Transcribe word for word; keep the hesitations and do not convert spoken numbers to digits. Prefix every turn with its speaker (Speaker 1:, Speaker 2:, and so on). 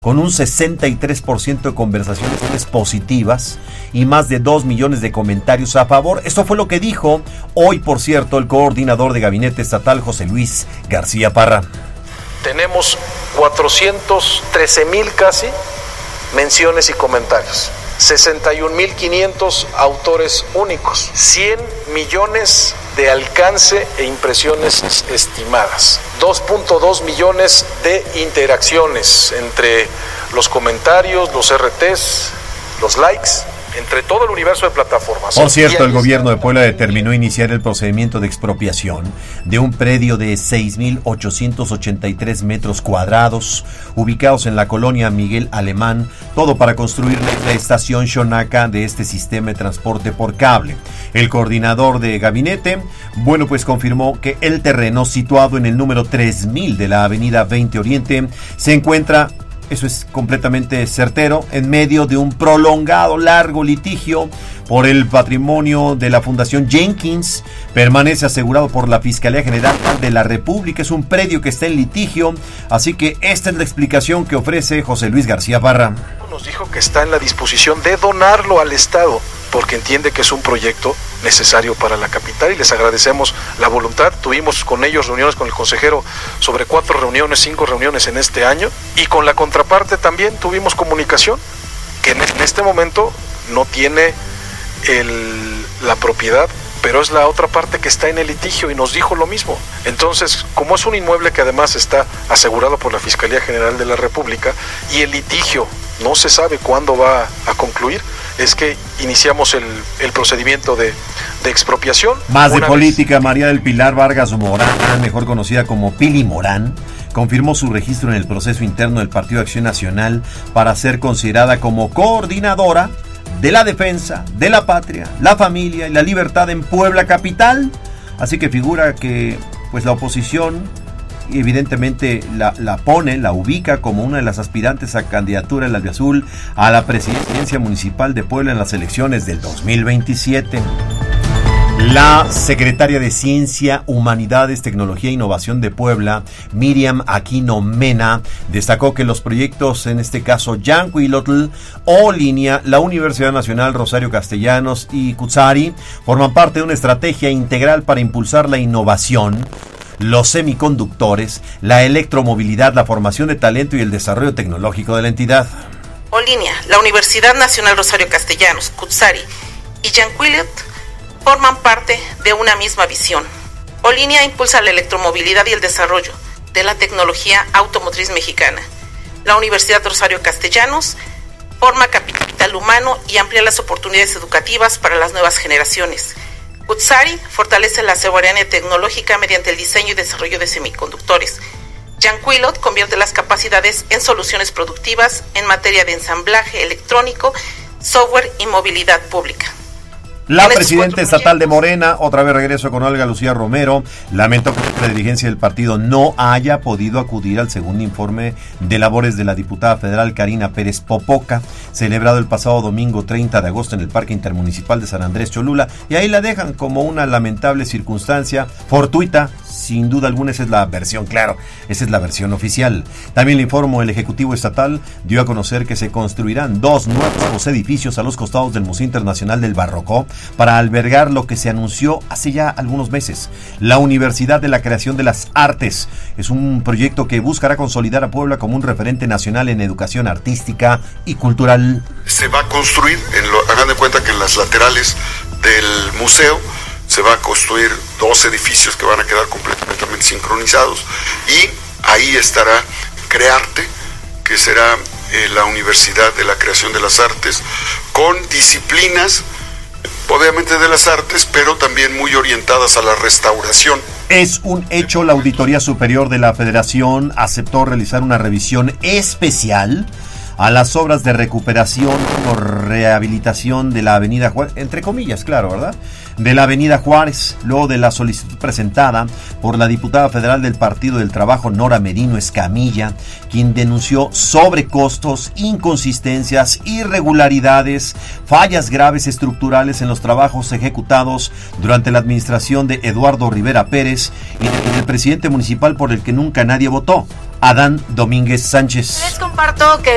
Speaker 1: con un sesenta y tres por ciento de conversaciones positivas y más de dos millones de comentarios a favor. Esto fue lo que dijo hoy, por cierto, el coordinador de gabinete estatal, José Luis García Parra.
Speaker 2: Tenemos cuatrocientos trece mil casi menciones y comentarios, sesenta y un mil quinientos autores únicos, cien millones de alcance e impresiones estimadas, dos punto dos millones de interacciones entre los comentarios, los R Ts, los likes, entre todo el universo de plataformas.
Speaker 1: Por cierto, el gobierno de Puebla determinó iniciar el procedimiento de expropiación de un predio de seis mil ochocientos ochenta y tres metros cuadrados, ubicados en la colonia Miguel Alemán, todo para construir la estación Xonaca de este sistema de transporte por cable. El coordinador de gabinete, bueno, pues confirmó que el terreno situado en el número tres mil de la avenida veinte Oriente se encuentra, eso es completamente certero, en medio de un prolongado, largo litigio por el patrimonio de la Fundación Jenkins. Permanece asegurado por la Fiscalía General de la República. Es un predio que está en litigio, así que esta es la explicación que ofrece José Luis García Parra.
Speaker 2: Nos dijo que está en la disposición de donarlo al Estado, porque entiende que es un proyecto necesario para la capital y les agradecemos la voluntad. Tuvimos con ellos reuniones con el consejero sobre cuatro reuniones, cinco reuniones en este año, y con la contraparte también tuvimos comunicación, que en este momento no tiene el, la propiedad, pero es la otra parte que está en el litigio y nos dijo lo mismo. Entonces, como es un inmueble que además está asegurado por la Fiscalía General de la República y el litigio no se sabe cuándo va a concluir, es que iniciamos el, el procedimiento de, de expropiación.
Speaker 1: Más de política, vez... María del Pilar Vargas Morán, mejor conocida como Pili Morán, confirmó su registro en el proceso interno del Partido Acción Nacional para ser considerada como coordinadora de la defensa de la patria, la familia y la libertad en Puebla capital. Así que figura que pues la oposición evidentemente la, la pone, la ubica como una de las aspirantes a candidatura en la albiazul a la presidencia municipal de Puebla en las elecciones del dos mil veintisiete. La secretaria de Ciencia, Humanidades, Tecnología e Innovación de Puebla, Miriam Aquino Mena, destacó que los proyectos, en este caso Yancuilotl, O-Línea, la Universidad Nacional Rosario Castellanos y Cutzari, forman parte de una estrategia integral para impulsar la innovación, los semiconductores, la electromovilidad, la formación de talento y el desarrollo tecnológico de la entidad.
Speaker 3: O-Línea, la Universidad Nacional Rosario Castellanos, Cutzari y Yancuilotl forman parte de una misma visión. O-Línea impulsa la electromovilidad y el desarrollo de la tecnología automotriz mexicana. La Universidad Rosario Castellanos forma capital humano y amplía las oportunidades educativas para las nuevas generaciones. Cutzari fortalece la soberanía tecnológica mediante el diseño y desarrollo de semiconductores. Yancuilotl convierte las capacidades en soluciones productivas en materia de ensamblaje electrónico, software y movilidad pública.
Speaker 1: La presidenta estatal de Morena, otra vez regreso con Olga Lucía Romero, lamentó que la dirigencia del partido no haya podido acudir al segundo informe de labores de la diputada federal Karina Pérez Popoca, celebrado el pasado domingo treinta de agosto en el Parque Intermunicipal de San Andrés Cholula, y ahí la dejan como una lamentable circunstancia fortuita. Sin duda alguna, esa es la versión, claro, esa es la versión oficial. También le informo, el Ejecutivo Estatal dio a conocer que se construirán dos nuevos edificios a los costados del Museo Internacional del Barroco para albergar lo que se anunció hace ya algunos meses, la Universidad de la Creación de las Artes. Es un proyecto que buscará consolidar a Puebla como un referente nacional en educación artística y cultural.
Speaker 4: Se va a construir, en lo, hagan de cuenta que en las laterales del museo se va a construir dos edificios que van a quedar completamente sincronizados, y ahí estará Crearte, que será eh, la Universidad de la Creación de las Artes, con disciplinas obviamente de las artes, pero también muy orientadas a la restauración.
Speaker 1: Es un hecho, la Auditoría Superior de la Federación aceptó realizar una revisión especial a las obras de recuperación o rehabilitación de la Avenida Juárez, entre comillas, claro, ¿verdad?, de la Avenida Juárez, luego de la solicitud presentada por la diputada federal del Partido del Trabajo, Nora Merino Escamilla, quien denunció sobrecostos, inconsistencias, irregularidades, fallas graves estructurales en los trabajos ejecutados durante la administración de Eduardo Rivera Pérez y del presidente municipal por el que nunca nadie votó, Adán Domínguez Sánchez.
Speaker 5: Les comparto que